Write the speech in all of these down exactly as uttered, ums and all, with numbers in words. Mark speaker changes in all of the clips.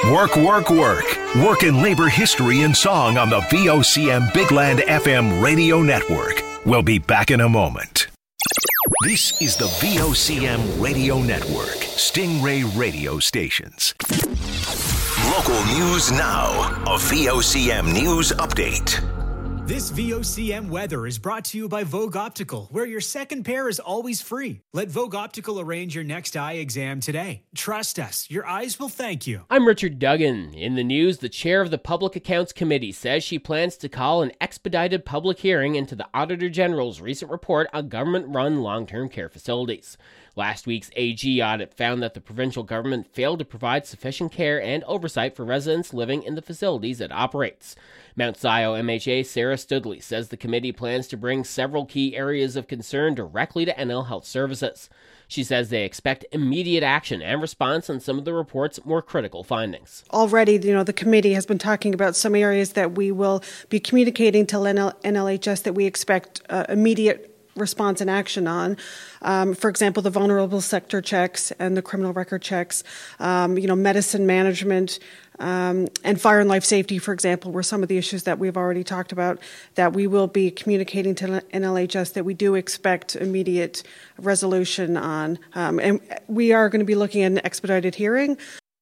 Speaker 1: Work, work, work. Work and labor history and song on the V O C M Big Land F M radio network. We'll be back in a moment. This is the V O C M radio network, Stingray radio stations. Local news now, a V O C M news update.
Speaker 2: This V O C M weather is brought to you by Vogue Optical, where your second pair is always free. Let Vogue Optical arrange your next eye exam today. Trust us, your eyes will thank you.
Speaker 3: I'm Richard Duggan. In the news, the chair of the Public Accounts Committee says she plans to call an expedited public hearing into the Auditor General's recent report on government-run long-term care facilities. Last week's A G audit found that the provincial government failed to provide sufficient care and oversight for residents living in the facilities it operates. Mount Sion M H A Sarah Studley says the committee plans to bring several key areas of concern directly to N L Health Services. She says they expect immediate action and response on some of the report's more critical findings.
Speaker 4: Already, you know, the committee has been talking about some areas that we will be communicating to N L H S that we expect uh, immediate response and action on. Um, for example, the vulnerable sector checks and the criminal record checks, um, you know, medicine management, um, and fire and life safety, for example, were some of the issues that we've already talked about that we will be communicating to N L H S that we do expect immediate resolution on. Um, and we are going to be looking at an expedited hearing.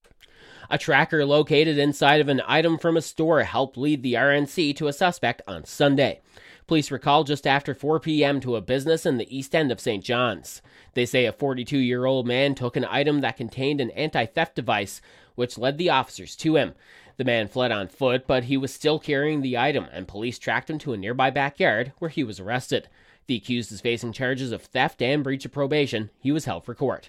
Speaker 3: A tracker located inside of an item from a store helped lead the R N C to a suspect on Sunday. Police recalled just after four p.m. to a business in the east end of Saint John's. They say a forty-two-year-old man took an item that contained an anti-theft device, which led the officers to him. The man fled on foot, but he was still carrying the item, and police tracked him to a nearby backyard where he was arrested. The accused is facing charges of theft and breach of probation. He was held for court.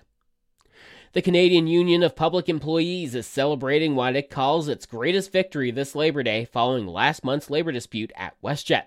Speaker 3: The Canadian Union of Public Employees is celebrating what it calls its greatest victory this Labor Day following last month's labor dispute at WestJet.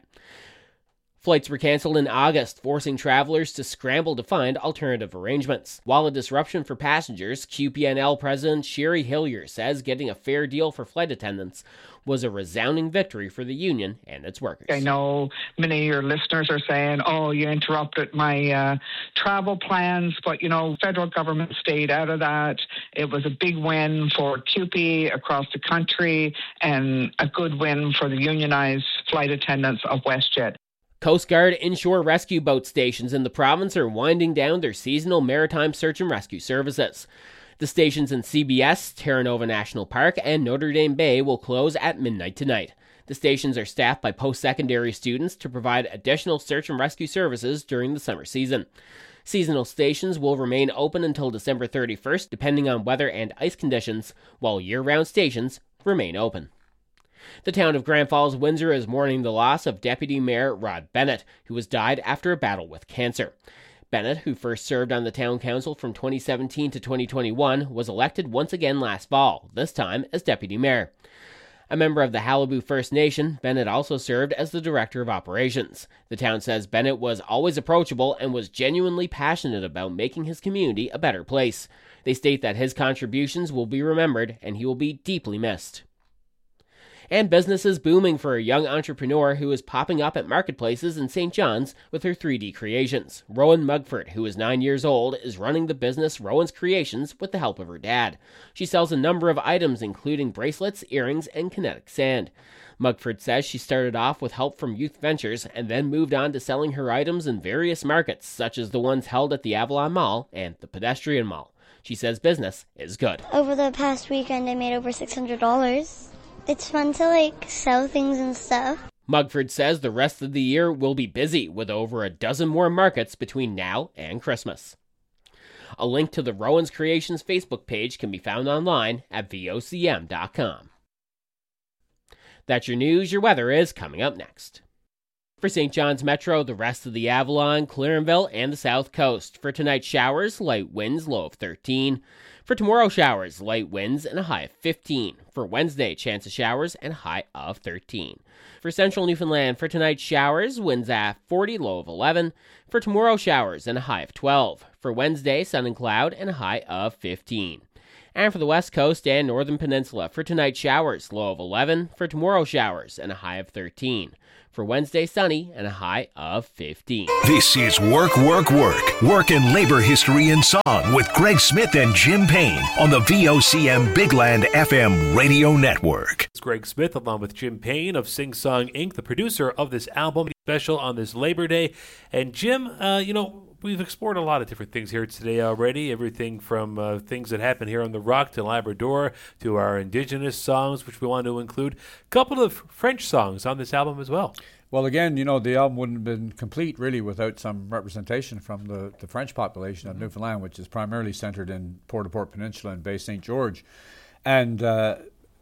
Speaker 3: Flights were cancelled in August, forcing travelers to scramble to find alternative arrangements. While a disruption for passengers, Q P N L President Sherry Hillier says getting a fair deal for flight attendants was a resounding victory for the union and its workers.
Speaker 5: I know many of your listeners are saying, oh, you interrupted my uh, travel plans, but, you know, federal government stayed out of that. It was a big win for Q P across the country and a good win for the unionized flight attendants of WestJet.
Speaker 3: Coast Guard inshore rescue boat stations in the province are winding down their seasonal maritime search and rescue services. The stations in C B S, Terra Nova National Park, and Notre Dame Bay will close at midnight tonight. The stations are staffed by post-secondary students to provide additional search and rescue services during the summer season. Seasonal stations will remain open until December thirty-first, depending on weather and ice conditions, while year-round stations remain open. The town of Grand Falls, Windsor is mourning the loss of Deputy Mayor Rod Bennett, who has died after a battle with cancer. Bennett, who first served on the town council from twenty seventeen to twenty twenty-one, was elected once again last fall, this time as deputy mayor. A member of the Halibu First Nation, Bennett also served as the director of operations. The town says Bennett was always approachable and was genuinely passionate about making his community a better place. They state that his contributions will be remembered and he will be deeply missed. And business is booming for a young entrepreneur who is popping up at marketplaces in Saint John's with her three D creations. Rowan Mugford, who is nine years old, is running the business Rowan's Creations with the help of her dad. She sells a number of items, including bracelets, earrings, and kinetic sand. Mugford says she started off with help from Youth Ventures and then moved on to selling her items in various markets, such as the ones held at the Avalon Mall and the Pedestrian Mall. She says business is good.
Speaker 6: Over the past weekend, I made over six hundred dollars. It's fun to, like, sell things and stuff.
Speaker 3: Mugford says the rest of the year will be busy, with over a dozen more markets between now and Christmas. A link to the Rowan's Creations Facebook page can be found online at V O C M dot com. That's your news. Your weather is coming up next. For Saint John's Metro, the rest of the Avalon, Clarenville, and the South Coast. For tonight, showers, light winds, low of thirteen. For tomorrow, showers, light winds, and a high of fifteen. For Wednesday, chance of showers and a high of thirteen. For central Newfoundland, for tonight, showers, winds at forty, low of eleven. For tomorrow, showers and a high of twelve. For Wednesday, sun and cloud and a high of fifteen. And for the West Coast and Northern Peninsula, for tonight showers, low of eleven. For tomorrow showers, and a high of thirteen. For Wednesday, sunny and a high of fifteen.
Speaker 1: This is Work, Work, Work. Work in labor history and song with Greg Smith and Jim Payne on the V O C M Big Land F M radio network.
Speaker 7: It's Greg Smith along with Jim Payne of Sing Song Incorporated, the producer of this album special on this Labor Day. And Jim, uh, you know, we've explored a lot of different things here today already, everything from uh, things that happen here on the Rock to Labrador to our Indigenous songs, which we want to include. A couple of French songs on this album as well.
Speaker 8: Well, again, you know, the album wouldn't have been complete really without some representation from the, the French population of Newfoundland, which is primarily centered in Port-au-Port Peninsula and Bay Saint George. And uh,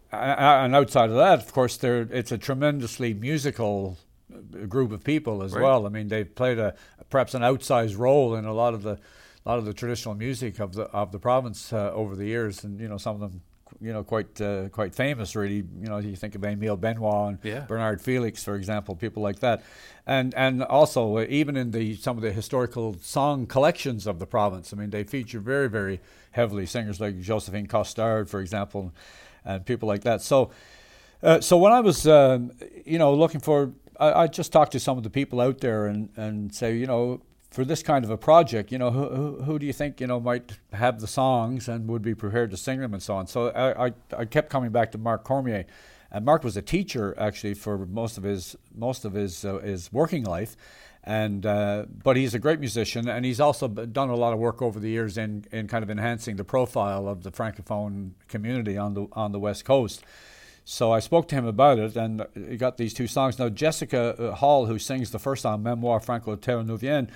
Speaker 8: and outside of that, of course, there it's a tremendously musical group of people as right. well. I mean, they've played a perhaps an outsized role in a lot of the a lot of the traditional music of the of the province uh, over the years, and you know, some of them, you know, quite uh, quite famous. Really, you know, you think of Emile Benoit and
Speaker 7: yeah.
Speaker 8: Bernard Felix, for example, people like that, and and also uh, even in the some of the historical song collections of the province. I mean, they feature very very heavily singers like Josephine Costard, for example, and people like that. So, uh, so when I was, um, you know, looking for, I, I just talked to some of the people out there and, and say, you know, for this kind of a project, you know, who, who, who do you think, you know, might have the songs and would be prepared to sing them and so on. So I, I, I kept coming back to Marc Cormier, and Marc was a teacher actually for most of his most of his uh, his working life. And uh, but he's a great musician, and he's also done a lot of work over the years in, in kind of enhancing the profile of the francophone community on the on the West Coast. So I spoke to him about it, and he got these two songs. Now Jessica Hall, who sings the first song, Mémoire franco-terre-neuvienne,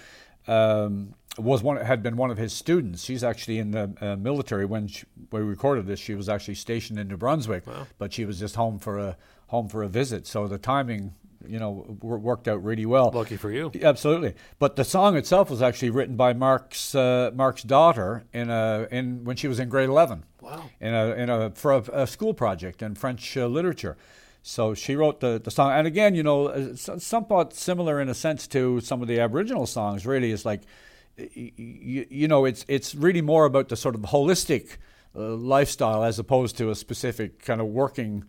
Speaker 8: um, was one had been one of his students. She's actually in the uh, military when she, when we recorded this. She was actually stationed in New Brunswick,
Speaker 7: wow.
Speaker 8: but she was just home for a home for a visit. So the timing, you know, worked out really well.
Speaker 7: Lucky for you.
Speaker 8: Absolutely. But the song itself was actually written by Marc's uh, Marc's daughter in a in when she was in grade eleven.
Speaker 7: Wow. In
Speaker 8: a in a for a, a school project in French uh, literature. So she wrote the, the song, and again, you know, somewhat similar in a sense to some of the Aboriginal songs. Really, is like, you, you know, it's it's really more about the sort of holistic uh, lifestyle as opposed to a specific kind of working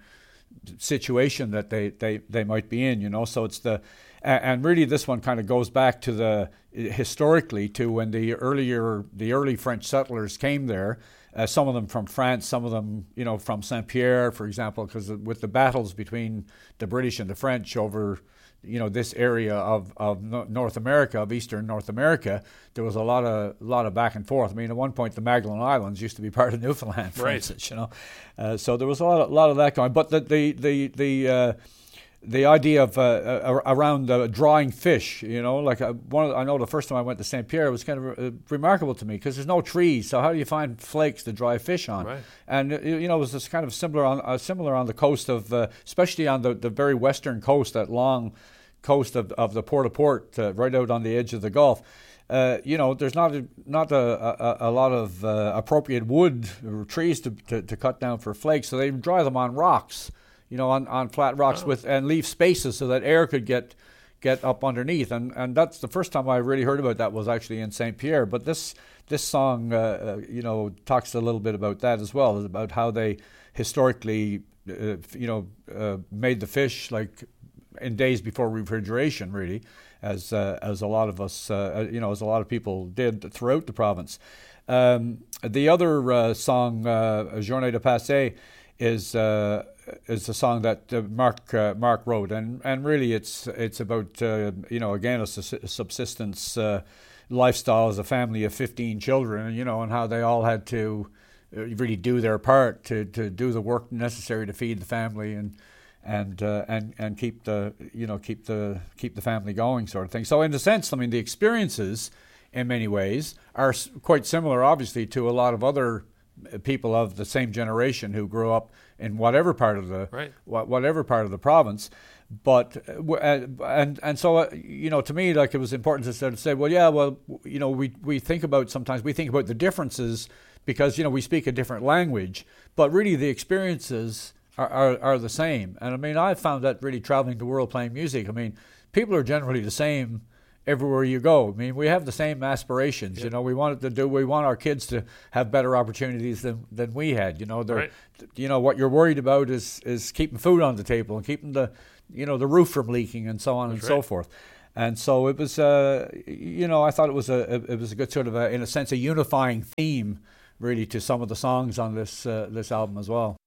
Speaker 8: situation that they, they, they might be in, you know. So it's the, and really this one kind of goes back to the, historically to when the earlier, the early French settlers came there, uh, some of them from France, some of them, you know, from Saint-Pierre, for example, because with the battles between the British and the French over, you know, this area of, of North America, of Eastern North America, there was a lot of lot of back and forth. I mean, at one point, the Magdalen Islands used to be part of Newfoundland, for
Speaker 7: right.
Speaker 8: instance, you know. Uh, so there was a lot of, lot of that going. But the the the the, uh, the idea of uh, uh, around uh, drawing fish, you know, like uh, one of the, I know the first time I went to Saint Pierre, it was kind of uh, remarkable to me because there's no trees. So how do you find flakes to dry fish on?
Speaker 7: Right.
Speaker 8: And uh, you know, it was this kind of similar on uh, similar on the coast of, uh, especially on the, the very western coast, that long coast of, of the Port-au-Port, uh, right out on the edge of the Gulf. Uh, you know, there's not a, not a, a, a lot of uh, appropriate wood or trees to, to, to cut down for flakes, so they dry them on rocks, you know, on, on flat rocks, oh. with and leave spaces so that air could get get up underneath. And and that's the first time I really heard about that was actually in Saint Pierre. But this this song, uh, you know, talks a little bit about that as well, about how they historically, uh, you know, uh, made the fish like in days before refrigeration, really, as uh, as a lot of us, uh, you know, as a lot of people did throughout the province. Um, the other uh, song, uh, Journée de Passé, is uh, is a song that uh, Marc uh, Marc wrote, and, and really it's it's about uh, you know, again, a subsistence uh, lifestyle as a family of fifteen children, you know, and how they all had to really do their part to, to do the work necessary to feed the family and. and uh, and and keep the you know keep the keep the family going, sort of thing. So in a sense, I mean, the experiences in many ways are s- quite similar, obviously, to a lot of other people of the same generation who grew up in whatever part of the
Speaker 7: right.
Speaker 8: wh- whatever part of the province. But uh, and and so uh, you know, to me, like, it was important to sort of say, well, yeah, well, you know, we we think about sometimes we think about the differences because, you know, we speak a different language, but really the experiences Are, are, are the same. And I mean, I've found that really traveling the world playing music, I mean, people are generally the same everywhere you go. I mean, we have the same aspirations. Yep. You know, we wanted to do. We want our kids to have better opportunities than, than we had. You know, right. You know what you're worried about is is keeping food on the table and keeping the, you know, the roof from leaking and so on That's and right. so forth. And so it was, uh, you know, I thought it was a it was a good sort of a, in a sense, a unifying theme, really, to some of the songs on this uh, this album as well.